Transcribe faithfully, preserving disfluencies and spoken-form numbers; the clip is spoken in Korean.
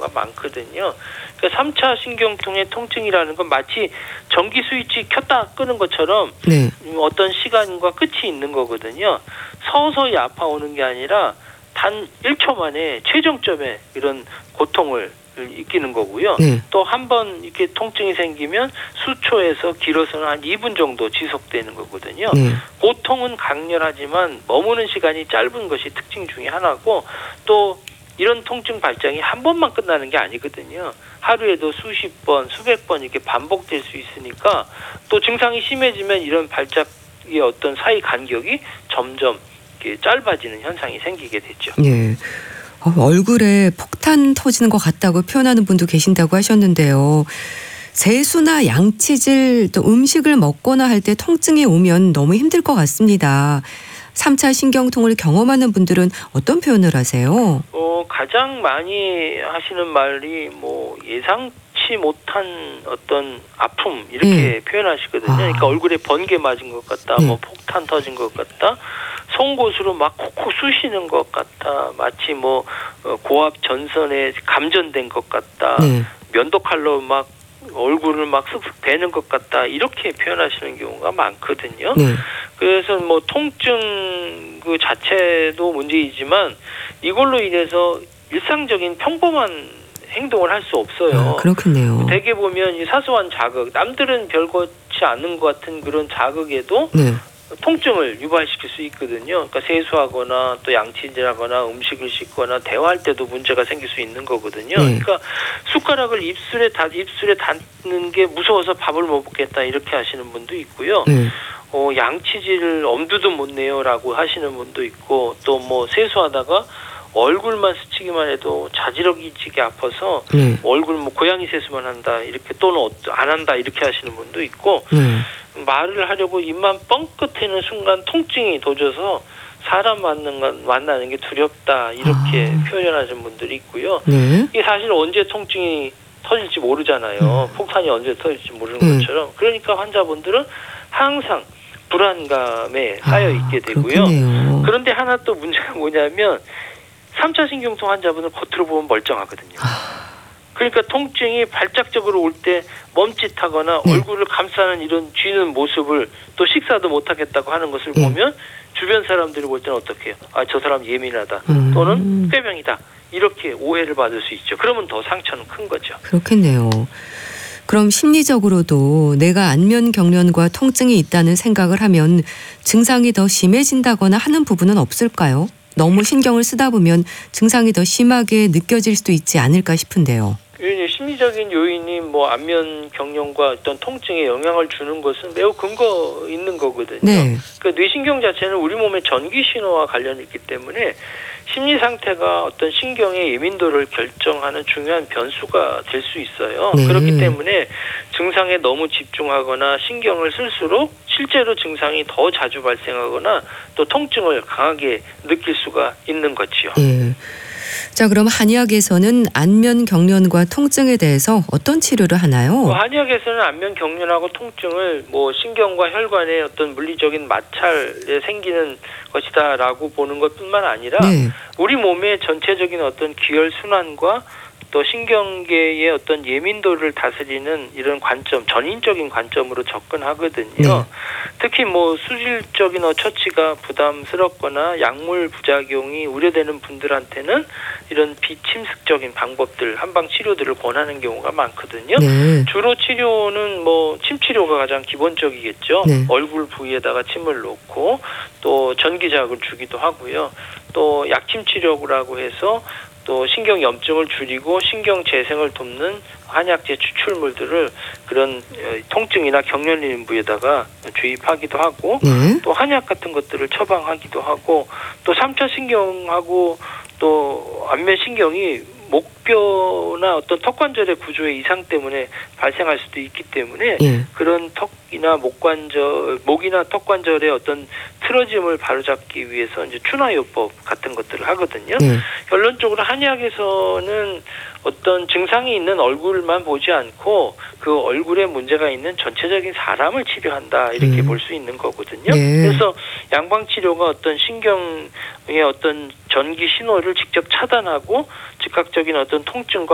경우가 많거든요. 그러니까 삼 차 신경통의 통증이라는 건 마치 전기 스위치 켰다 끄는 것처럼 네. 어떤 시간과 끝이 있는 거거든요. 서서히 아파오는 게 아니라 단 일 초 만에 최종점에 이런 고통을 느끼는 거고요. 네. 또 한 번 이렇게 통증이 생기면 수초에서 길어서는 한 이 분 정도 지속되는 거거든요. 네. 고통은 강렬하지만 머무는 시간이 짧은 것이 특징 중에 하나고 또 이런 통증 발작이 한 번만 끝나는 게 아니거든요. 하루에도 수십 번, 수백 번 이렇게 반복될 수 있으니까 또 증상이 심해지면 이런 발작의 어떤 사이 간격이 점점 이렇게 짧아지는 현상이 생기게 되죠. 네. 어, 얼굴에 폭탄 터지는 것 같다고 표현하는 분도 계신다고 하셨는데요. 세수나 양치질 또 음식을 먹거나 할 때 통증이 오면 너무 힘들 것 같습니다. 삼 차 신경통을 경험하는 분들은 어떤 표현을 하세요? 어, 가장 많이 하시는 말이 뭐 예상치 못한 어떤 아픔 이렇게 네. 표현하시거든요. 아. 그러니까 얼굴에 번개 맞은 것 같다, 네. 뭐 폭탄 터진 것 같다, 송곳으로 막 콕콕 쑤시는 것 같다, 마치 뭐 고압 전선에 감전된 것 같다, 네. 면도칼로 막 얼굴을 막 쓱쓱 베는 것 같다 이렇게 표현하시는 경우가 많거든요. 네. 그래서 뭐 통증 그 자체도 문제이지만 이걸로 인해서 일상적인 평범한 행동을 할 수 없어요. 아, 그렇겠네요. 대개 보면 이 사소한 자극, 남들은 별것이 않은 것 같은 그런 자극에도 네. 통증을 유발시킬 수 있거든요. 그러니까 세수하거나 또 양치질하거나 음식을 씻거나 대화할 때도 문제가 생길 수 있는 거거든요. 네. 그러니까 숟가락을 입술에 닿 입술에 닿는 게 무서워서 밥을 못 먹겠다 이렇게 하시는 분도 있고요. 네. 어, 양치질을 엄두도 못 내요라고 하시는 분도 있고 또 뭐 세수하다가 얼굴만 스치기만 해도 자지러지게 아파서 네. 얼굴 뭐 고양이 세수만 한다 이렇게 또는 안 한다 이렇게 하시는 분도 있고 네. 말을 하려고 입만 뻥끗하는 순간 통증이 도져서 사람 만나는, 건, 만나는 게 두렵다 이렇게 아. 표현하시는 분들이 있고요. 네. 이게 사실 언제 통증이 터질지 모르잖아요. 음. 폭탄이 언제 터질지 모르는 음. 것처럼. 그러니까 환자분들은 항상 불안감에 쌓여 있게 아, 되고요. 그렇겠네요. 그런데 하나 또 문제가 뭐냐면 삼 차 신경통 환자분은 겉으로 보면 멀쩡하거든요. 아. 그러니까 통증이 발작적으로 올 때 멈칫하거나 네. 얼굴을 감싸는 이런 쥐는 모습을 또 식사도 못하겠다고 하는 것을 네. 보면 주변 사람들이 볼 때는 어떻게 해요? 아, 저 사람 예민하다 음. 또는 꾀병이다 이렇게 오해를 받을 수 있죠. 그러면 더 상처는 큰 거죠. 그렇겠네요. 그럼 심리적으로도 내가 안면 경련과 통증이 있다는 생각을 하면 증상이 더 심해진다거나 하는 부분은 없을까요? 너무 신경을 쓰다 보면 증상이 더 심하게 느껴질 수도 있지 않을까 싶은데요. 심리적인 요인이 뭐 안면 경련과 어떤 통증에 영향을 주는 것은 매우 근거 있는 거거든요. 네. 그러니까 뇌신경 자체는 우리 몸의 전기 신호와 관련이 있기 때문에 심리 상태가 어떤 신경의 예민도를 결정하는 중요한 변수가 될 수 있어요. 네. 그렇기 때문에 증상에 너무 집중하거나 신경을 쓸수록 실제로 증상이 더 자주 발생하거나 또 통증을 강하게 느낄 수가 있는 거지요. 네. 자, 그럼 한의학에서는 안면 경련과 통증에 대해서 어떤 치료를 하나요? 뭐 한의학에서는 안면 경련하고 통증을 뭐 신경과 혈관의 어떤 물리적인 마찰에 생기는 것이다라고 보는 것뿐만 아니라 네. 우리 몸의 전체적인 어떤 기혈 순환과 또 신경계의 어떤 예민도를 다스리는 이런 관점, 전인적인 관점으로 접근하거든요. 네. 특히 뭐 수질적인 처치가 부담스럽거나 약물 부작용이 우려되는 분들한테는 이런 비침습적인 방법들, 한방 치료들을 권하는 경우가 많거든요. 네. 주로 치료는 뭐 침 치료가 가장 기본적이겠죠. 네. 얼굴 부위에다가 침을 놓고 또 전기자극을 주기도 하고요. 또 약침 치료라고 해서 또 신경 염증을 줄이고 신경 재생을 돕는 한약재 추출물들을 그런 통증이나 경련 있는 부위에다가 주입하기도 하고 네. 또 한약 같은 것들을 처방하기도 하고 또 삼 차 신경하고 또 안면 신경이 목뼈나 어떤 턱관절의 구조의 이상 때문에 발생할 수도 있기 때문에 예. 그런 턱이나 목관절, 목이나 턱관절의 어떤 틀어짐을 바로잡기 위해서 이제 추나요법 같은 것들을 하거든요. 예. 결론적으로 한의학에서는 어떤 증상이 있는 얼굴만 보지 않고 그 얼굴에 문제가 있는 전체적인 사람을 치료한다 이렇게 음. 볼 수 있는 거거든요. 예. 그래서 양방 치료가 어떤 신경의 어떤 전기 신호를 직접 차단하고 즉각적인 어떤 통증과